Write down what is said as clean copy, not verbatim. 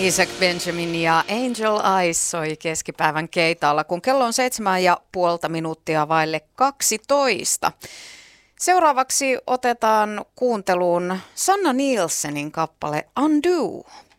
Isaac Benjamin ja Angel Eyes soi keskipäivän keitaalla, kun kello on 7,5 vaille 12. Seuraavaksi otetaan kuunteluun Sanna Nielsenin kappale Undo.